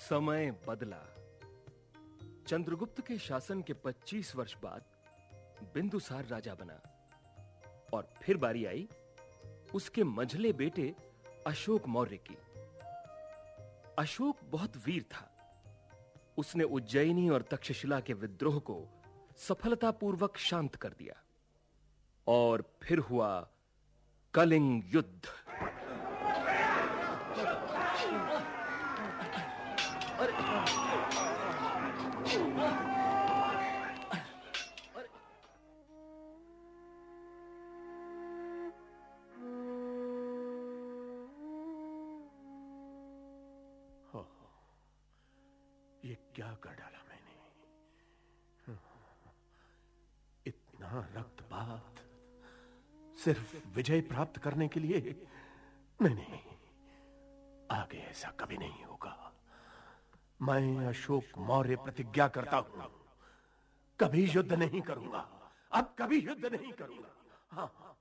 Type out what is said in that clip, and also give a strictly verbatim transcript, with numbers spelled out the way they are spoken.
समय बदला। चंद्रगुप्त के शासन के पच्चीस वर्ष बाद बिंदुसार राजा बना और फिर बारी आई उसके मंझले बेटे अशोक मौर्य की। अशोक बहुत वीर था। उसने उज्जैनी और तक्षशिला के विद्रोह को सफलतापूर्वक शांत कर दिया और फिर हुआ कलिंग युद्ध। ये क्या कर डाला मैंने? इतना रक्तपात सिर्फ विजय प्राप्त करने के लिए? नहीं नहीं, आगे ऐसा कभी नहीं होगा। मैं अशोक मौर्य प्रतिज्ञा करता हूं, कभी युद्ध नहीं करूंगा। अब कभी युद्ध नहीं करूंगा। हाँ